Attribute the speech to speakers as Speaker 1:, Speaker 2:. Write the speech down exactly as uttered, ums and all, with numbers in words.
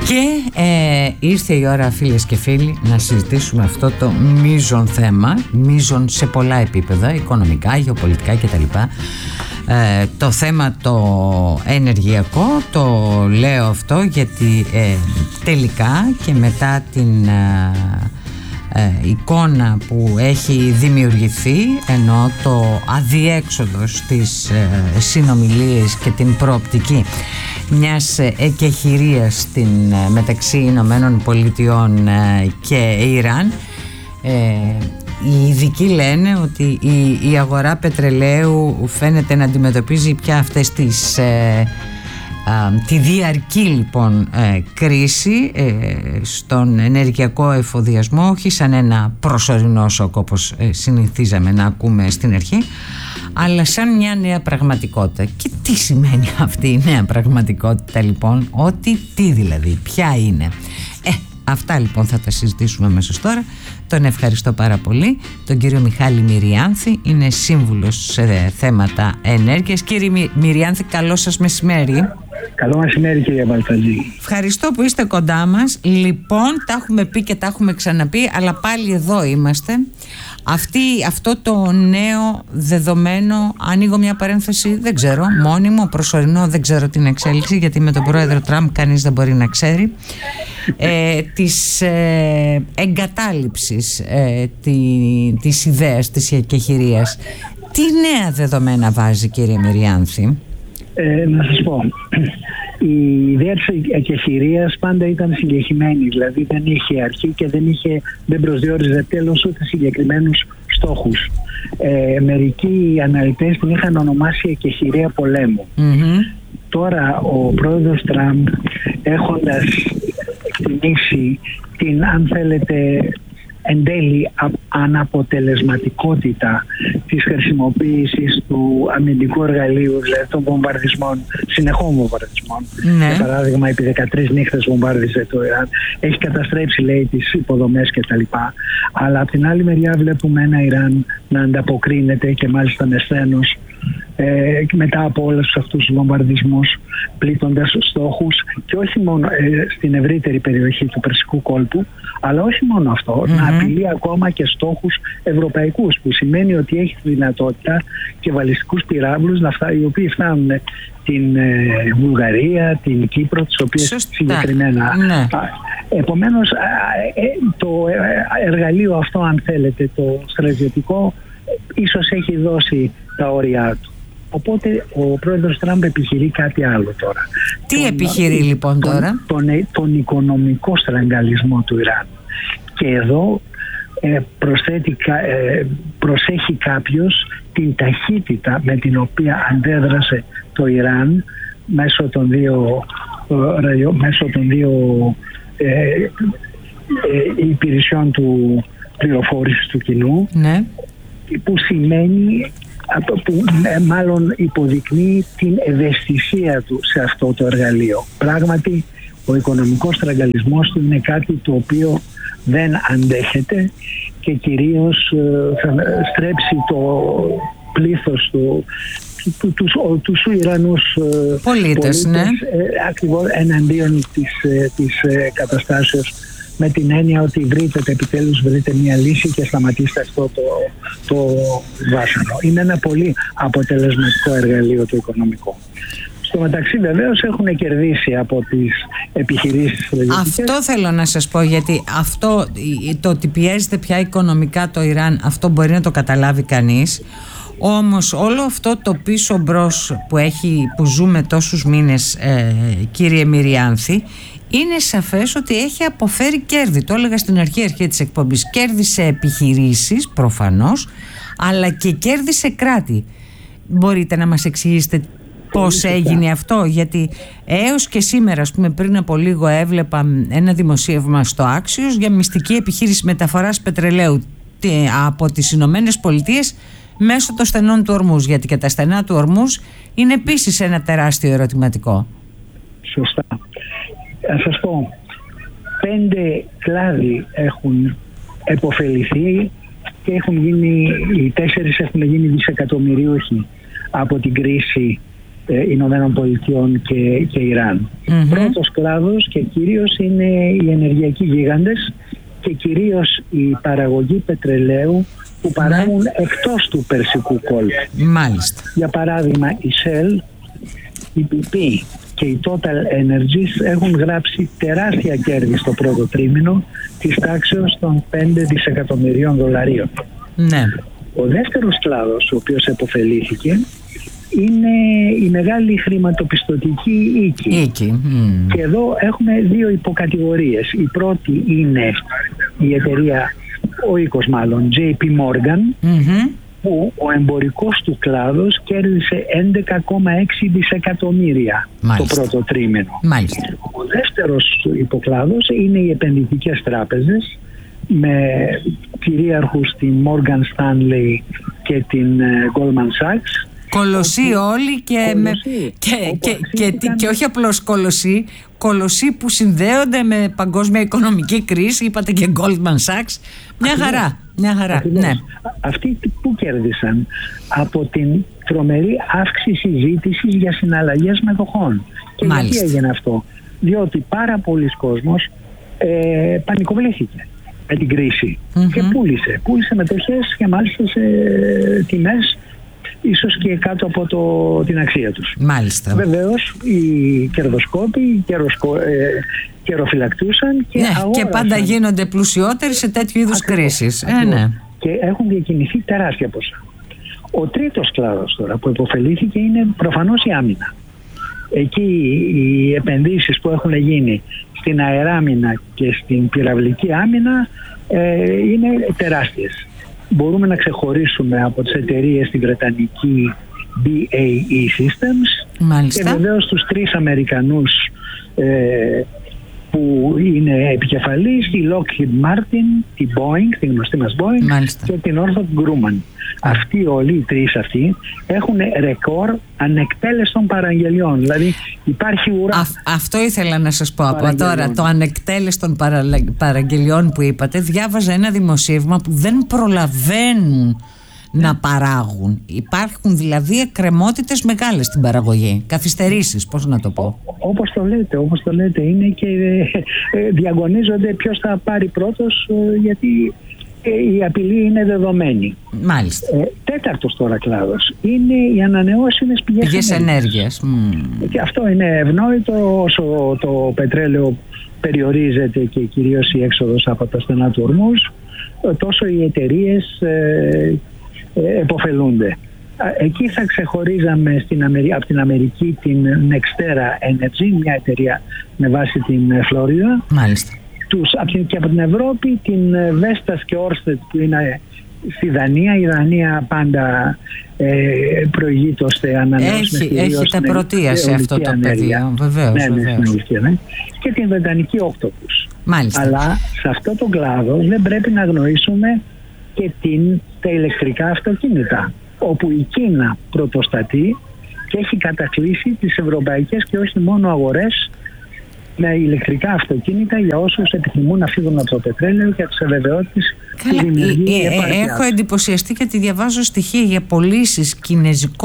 Speaker 1: Και ε, ήρθε η ώρα, φίλες και φίλοι, να συζητήσουμε αυτό το μείζον θέμα, μείζον σε πολλά επίπεδα, οικονομικά, γεωπολιτικά κτλ. Ε, το θέμα το ενεργειακό, το λέω αυτό γιατί ε, τελικά και μετά την ε, ε, εικόνα που έχει δημιουργηθεί, ενώ το αδιέξοδο στις ε, συνομιλίες και την προοπτική μιας εκεχηρίας στην, μεταξύ Ηνωμένων Πολιτειών και Ιράν, ε, οι ειδικοί λένε ότι η, η αγορά πετρελαίου φαίνεται να αντιμετωπίζει πια αυτές τις ε, α, τη διαρκή λοιπόν ε, κρίση ε, στον ενεργειακό εφοδιασμό, όχι σαν ένα προσωρινό σοκ όπως ε, συνηθίζαμε να ακούμε στην αρχή, αλλά σαν μια νέα πραγματικότητα. Και τι σημαίνει αυτή η νέα πραγματικότητα λοιπόν? Ότι τι δηλαδή, ποια είναι? Ε, αυτά λοιπόν θα τα συζητήσουμε αμέσως τώρα. Τον ευχαριστώ πάρα πολύ, τον κύριο Μιχάλη Μυριάνθη, είναι σύμβουλος σε θέματα ενέργειας. Κύριε Μυριάνθη, καλό σας μεσημέρι.
Speaker 2: Καλό μεσημέρι, κύριε Βαλταζή.
Speaker 1: Ευχαριστώ που είστε κοντά μας. Λοιπόν, τα έχουμε πει και τα έχουμε ξαναπεί, αλλά πάλι εδώ είμαστε. Αυτή, αυτό το νέο δεδομένο, ανοίγω μια παρένθεση, δεν ξέρω, μόνιμο, προσωρινό, δεν ξέρω την εξέλιξη, γιατί με τον πρόεδρο Τραμπ κανείς δεν μπορεί να ξέρει, ε, της ε, εγκατάλειψης ε, τη, της ιδέας της εκεχηρίας. Τι νέα δεδομένα βάζει, κύριε Μυριάνθη?
Speaker 2: Ε, να σας πω, η ιδέα της εκεχηρίας πάντα ήταν συγκεκριμένη, δηλαδή δεν είχε αρχή και δεν, είχε, δεν προσδιόριζε τέλος ούτε συγκεκριμένους στόχους. Ε, μερικοί αναλυτές την είχαν ονομάσει εκεχηρία πολέμου. Mm-hmm. Τώρα ο πρόεδρος Τραμπ, έχοντας εκτιμήσει την, αν θέλετε, εν τέλει αναποτελεσματικότητα της χρησιμοποίησης του αμυντικού εργαλείου, δηλαδή των βομβαρδισμών, συνεχών βομβαρδισμών. Ναι. Για παράδειγμα, επί δεκατρείς νύχτες βομβάρδιζε το Ιράν. Έχει καταστρέψει, λέει, τις υποδομές κτλ. Αλλά από την άλλη μεριά βλέπουμε ένα Ιράν να ανταποκρίνεται και μάλιστα με σθένος ε, μετά από όλους αυτούς τους βομβαρδισμούς, πλήττοντας στόχους και όχι μόνο ε, στην ευρύτερη περιοχή του Περσικού κόλπου, αλλά όχι μόνο αυτό, mm-hmm. να απειλεί ακόμα και στόχους ευρωπαϊκούς, που σημαίνει ότι έχει τη δυνατότητα και βαλιστικούς πυράβλους να φτά, οι οποίοι φτάνουν την ε, Βουλγαρία, την Κύπρο, τις οποίες Σωστά. συγκεκριμένα. Ναι. Επομένως, ε, το εργαλείο αυτό, αν θέλετε, το στρατιωτικό, ίσως έχει δώσει τα όρια του. Οπότε ο πρόεδρος Τραμπ επιχειρεί κάτι άλλο τώρα.
Speaker 1: Τι τον,
Speaker 2: επιχειρεί
Speaker 1: λοιπόν τώρα?
Speaker 2: Τον, τον, τον οικονομικό στραγγαλισμό του Ιράν. Και εδώ ε, προσθέτει, ε, προσέχει κάποιος την ταχύτητα με την οποία αντέδρασε το Ιράν μέσω των δύο, ε, μέσω των δύο ε, ε, υπηρεσιών του πληροφόρησης του κοινού, ναι. που σημαίνει, που μάλλον υποδεικνύει την ευαισθησία του σε αυτό το εργαλείο. Πράγματι, ο οικονομικός στραγγαλισμός του είναι κάτι το οποίο δεν αντέχεται και κυρίως θα στρέψει το πλήθος του του, τους, τους Ιρανούς πολίτες, πολίτες ναι. ε, ακριβώς εναντίον της, της καταστάσεως, με την έννοια ότι βρείτε επιτέλους βρείτε μια λύση και σταματήστε αυτό το, το βάσανο. Είναι ένα πολύ αποτελεσματικό εργαλείο το οικονομικό. Στο μεταξύ βεβαίως έχουν κερδίσει από τις επιχειρήσεις.
Speaker 1: Αυτό θέλω να σας πω, γιατί αυτό, το ότι πιέζεται πια οικονομικά το Ιράν, αυτό μπορεί να το καταλάβει κανείς. Όμως όλο αυτό το πίσω μπρος που, έχει, που ζούμε τόσους μήνες, ε, κύριε Μυριάνθη, είναι σαφές ότι έχει αποφέρει κέρδη. Το έλεγα στην αρχή, αρχή της εκπομπής. Κέρδισε επιχειρήσεις προφανώς, αλλά και κέρδισε κράτη. Μπορείτε να μας εξηγήσετε πώς έγινε αυτό? Γιατί έως και σήμερα, ας πούμε, πριν από λίγο έβλεπα ένα δημοσίευμα στο Άξιος για μυστική επιχείρηση μεταφοράς πετρελαίου από τις Ηνωμένες Πολιτείες μέσω των στενών του Ορμούζ, γιατί και τα στενά του Ορμούζ είναι επίσης ένα τεράστιο ερωτηματικό.
Speaker 2: Σωστά. Θα σας πω, πέντε κλάδοι έχουν επωφεληθεί και έχουν γίνει, οι τέσσερις έχουν γίνει δισεκατομμυρίουχοι από την κρίση ε, Ηνωμένων Πολιτειών και, και Ιράν. Mm-hmm. Πρώτος κλάδος και κυρίως είναι οι ενεργειακοί γίγαντες και κυρίως η παραγωγή πετρελαίου που παράγουν mm-hmm. εκτός του Περσικού κόλπου.
Speaker 1: Μάλιστα.
Speaker 2: Για παράδειγμα η Shell, η μπι πι και η Total Energies έχουν γράψει τεράστια κέρδη στο πρώτο τρίμηνο της τάξεως των πέντε δισεκατομμυρίων δολαρίων.
Speaker 1: Ναι.
Speaker 2: Ο δεύτερος κλάδος ο οποίος επωφελήθηκε είναι η μεγάλη χρηματοπιστωτική οίκη.
Speaker 1: Οίκη. Mm.
Speaker 2: Και εδώ έχουμε δύο υποκατηγορίες. Η πρώτη είναι η εταιρεία, ο οίκος μάλλον, τζέι πι Morgan, mm-hmm. που ο εμπορικός του κλάδος κέρδισε έντεκα κόμμα έξι δισεκατομμύρια
Speaker 1: Μάλιστα.
Speaker 2: το πρώτο τρίμηνο.
Speaker 1: Μάλιστα.
Speaker 2: Ο δεύτερος υποκλάδος είναι οι επενδυτικές τράπεζες με κυρίαρχους την Morgan Stanley και την Goldman Sachs.
Speaker 1: Κολοσσοί όλοι και,
Speaker 2: κολοσσοί,
Speaker 1: με, και, και, και, και, και όχι απλώς κολοσσοί, κολοσσοί που συνδέονται με παγκόσμια οικονομική κρίση, είπατε και Goldman Sachs. Μια χαρά, μια χαρά. Ναι.
Speaker 2: Αυτοί που κέρδισαν από την τρομερή αύξηση ζήτησης για συναλλαγές μετοχών. Και
Speaker 1: Μάλιστα.
Speaker 2: γιατί έγινε αυτό? Διότι πάρα πολλοί κόσμος ε, πανικοβλήθηκε με την κρίση mm-hmm. και πούλησε. Πούλησε μετοχές και μάλιστα σε τιμές ίσως και κάτω από το, την αξία τους.
Speaker 1: Μάλιστα.
Speaker 2: Βεβαίως οι κερδοσκόποι κεροσκο, ε, καιροφυλακτούσαν και,
Speaker 1: ναι,
Speaker 2: αγόρασαν.
Speaker 1: Και πάντα γίνονται πλουσιότεροι σε τέτοιου είδους κρίσεις. Ε, ναι.
Speaker 2: Και έχουν διακινηθεί τεράστια ποσά. Ο τρίτος κλάδος τώρα που υποφελήθηκε είναι προφανώς η άμυνα. Εκεί οι επενδύσεις που έχουν γίνει στην αεράμυνα και στην πυραυλική άμυνα ε, είναι τεράστιες. Μπορούμε να ξεχωρίσουμε από τις εταιρείες την βρετανική μπι έι ι Systems. Μάλιστα. Και βεβαίως τους τρεις Αμερικανούς ε, που είναι επικεφαλής, τη Lockheed Martin, τη Boeing, την γνωστή μας Boeing. Μάλιστα. Και την Northrop Grumman. Αυτοί όλοι οι τρεις αυτοί έχουν ρεκόρ ανεκτέλεστων παραγγελιών. Δηλαδή υπάρχει ουρά.
Speaker 1: Α, αυτό ήθελα να σας πω από τώρα. Το ανεκτέλεστων παρα, παραγγελιών που είπατε, διάβαζα ένα δημοσίευμα που δεν προλαβαίνουν να παράγουν. Υπάρχουν δηλαδή εκκρεμότητες μεγάλες στην παραγωγή. Καθυστερήσεις, πώς να το πω.
Speaker 2: Όπως το λέτε, όπως το λέτε. Είναι και ε, διαγωνίζονται ποιος θα πάρει πρώτος, ε, γιατί ε, η απειλή είναι δεδομένη.
Speaker 1: Μάλιστα.
Speaker 2: Ε, τέταρτος τώρα κλάδος είναι οι ανανεώσιμες πηγές,
Speaker 1: πηγές ενέργειας.
Speaker 2: Mm. Και αυτό είναι ευνόητο όσο το πετρέλαιο περιορίζεται και κυρίως η έξοδος από τα στενά του Ορμούζ, τόσο οι εταιρείες ε, ε, επωφελούνται. Εκεί θα ξεχωρίζαμε στην Αμερική, από την Αμερική την Nextera Energy, μια εταιρεία με βάση την Φλόριδα.
Speaker 1: Μάλιστα.
Speaker 2: Τους, και από την Ευρώπη την Vestas και Ørsted που είναι στη Δανία. Η Δανία πάντα ε, προηγείται ώστε ανανεώσιμες
Speaker 1: Έχει, έχετε πρωτεία σε αυτό το πεδίο. Βεβαίως,
Speaker 2: ναι,
Speaker 1: βεβαίως.
Speaker 2: Ναι, ναι. Και την Βρετανική Octopus.
Speaker 1: Μάλιστα.
Speaker 2: Αλλά σε αυτό το κλάδο δεν πρέπει να γνωρίσουμε και την, τα ηλεκτρικά αυτοκίνητα, όπου η Κίνα πρωτοστατεί και έχει κατακλείσει τις ευρωπαϊκές και όχι μόνο αγορές με ηλεκτρικά αυτοκίνητα για όσους επιθυμούν να φύγουν από το πετρέλαιο και από τις αβεβαιότητες που δημιουργεί η επάρκεια.
Speaker 1: Έχω εντυπωσιαστεί και τη διαβάζω στοιχεία για πωλήσεις κινεζικών